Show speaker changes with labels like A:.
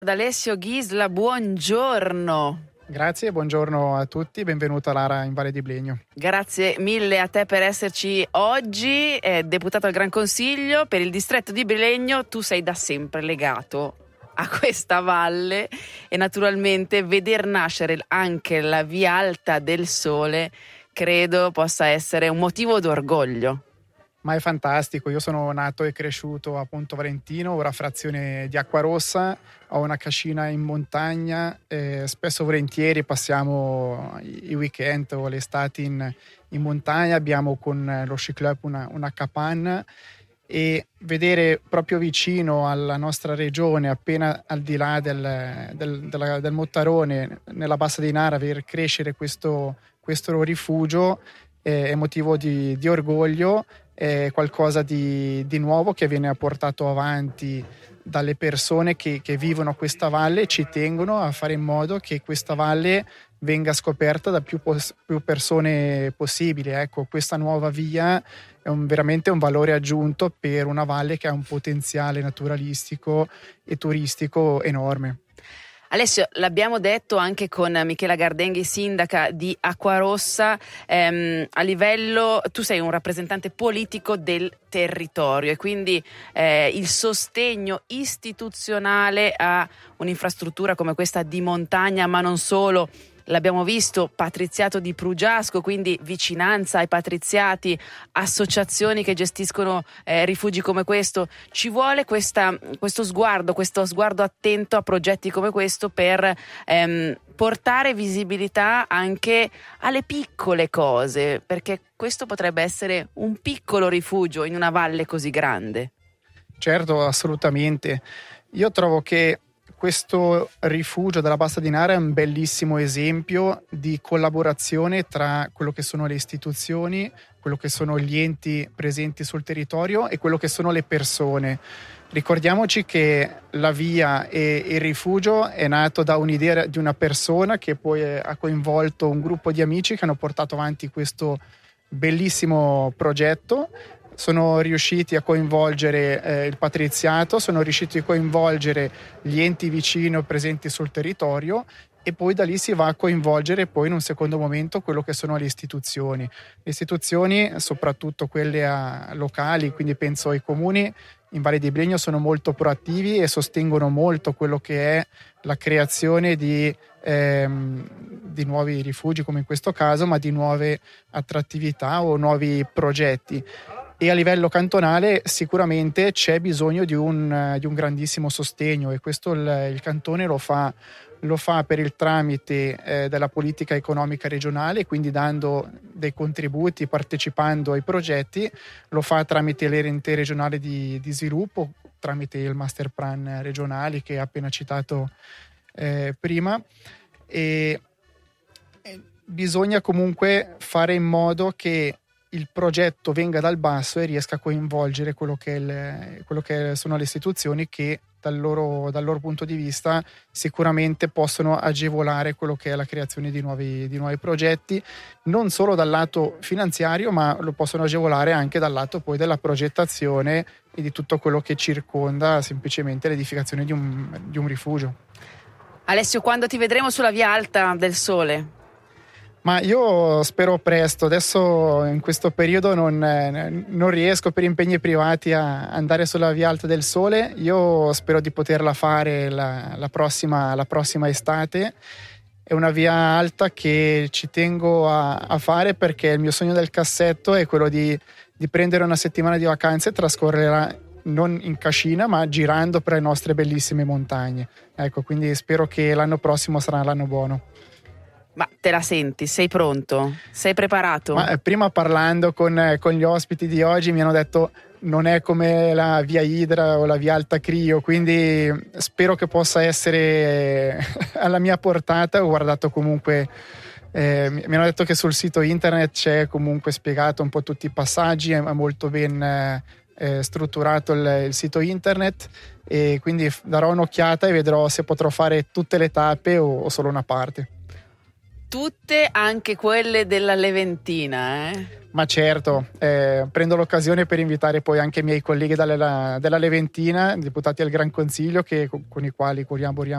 A: Ad Alessio Ghisla, buongiorno.
B: Grazie, buongiorno a tutti, benvenuta Lara in Valle di Blegno.
A: Grazie mille a te per esserci oggi, deputato al Gran Consiglio per il distretto di Blegno. Tu sei da sempre legato a questa valle e naturalmente veder nascere anche la Via Alta del Sole credo possa essere un motivo d'orgoglio.
B: Ma è fantastico, io sono nato e cresciuto a Ponto Valentino, ora frazione di Acquarossa, ho una cascina in montagna, spesso volentieri passiamo i weekend o le estati in montagna, abbiamo con lo sci club una capanna e vedere proprio vicino alla nostra regione, appena al di là del Mottarone, nella Bassa di Nara, ver crescere questo rifugio è motivo di orgoglio. È qualcosa di nuovo che viene portato avanti dalle persone che vivono questa valle e ci tengono a fare in modo che questa valle venga scoperta da più persone possibili. Ecco, questa nuova via è veramente un valore aggiunto per una valle che ha un potenziale naturalistico e turistico enorme.
A: Alessio, l'abbiamo detto anche con Michela Gardenghi, sindaca di Acquarossa, a livello, tu sei un rappresentante politico del territorio e quindi il sostegno istituzionale a un'infrastruttura come questa di montagna, ma non solo. L'abbiamo visto, patriziato di Prugiasco, quindi vicinanza ai patriziati, associazioni che gestiscono rifugi come questo. Ci vuole questo sguardo attento a progetti come questo per portare visibilità anche alle piccole cose, perché questo potrebbe essere un piccolo rifugio in una valle così grande.
B: Certo, assolutamente. Io trovo che questo rifugio della Bassa di Nara è un bellissimo esempio di collaborazione tra quello che sono le istituzioni, quello che sono gli enti presenti sul territorio e quello che sono le persone. Ricordiamoci che la via e il rifugio è nato da un'idea di una persona che poi ha coinvolto un gruppo di amici che hanno portato avanti questo bellissimo progetto. Sono riusciti a coinvolgere il patriziato, sono riusciti a coinvolgere gli enti vicino presenti sul territorio e poi da lì si va a coinvolgere poi in un secondo momento quello che sono le istituzioni. Le istituzioni, soprattutto quelle locali, quindi penso ai comuni, in Valle di Blegno sono molto proattivi e sostengono molto quello che è la creazione di nuovi rifugi come in questo caso, ma di nuove attrattività o nuovi progetti. E a livello cantonale sicuramente c'è bisogno di un grandissimo sostegno e questo il cantone lo fa per il tramite della politica economica regionale, quindi dando dei contributi, partecipando ai progetti, lo fa tramite le rete regionali di sviluppo, tramite il master plan regionali che ha appena citato prima e bisogna comunque fare in modo che il progetto venga dal basso e riesca a coinvolgere quello che sono le istituzioni che dal loro punto di vista sicuramente possono agevolare quello che è la creazione di nuovi progetti, non solo dal lato finanziario, ma lo possono agevolare anche dal lato poi della progettazione e di tutto quello che circonda semplicemente l'edificazione di un rifugio.
A: Alessio, quando ti vedremo sulla Via Alta del Sole?
B: Ma io spero presto, adesso in questo periodo non riesco per impegni privati a andare sulla Via Alta del Sole, io spero di poterla fare la prossima estate. È una via alta che ci tengo a fare perché il mio sogno del cassetto è quello di prendere una settimana di vacanze e trascorrerla non in cascina ma girando per le nostre bellissime montagne. Ecco, quindi spero che l'anno prossimo sarà l'anno buono.
A: Ma te la senti? Sei pronto? Sei preparato?
B: Ma prima parlando con gli ospiti di oggi mi hanno detto non è come la via Idra o la via Alta Crio, quindi spero che possa essere alla mia portata. Ho guardato comunque, mi hanno detto che sul sito internet c'è comunque spiegato un po' tutti i passaggi, è molto ben strutturato il sito internet e quindi darò un'occhiata e vedrò se potrò fare tutte le tappe o solo una parte.
A: tutte, anche quelle della Leventina, eh?
B: Ma certo, prendo l'occasione per invitare poi anche i miei colleghi della Leventina, deputati al Gran Consiglio, con i quali collaboriamo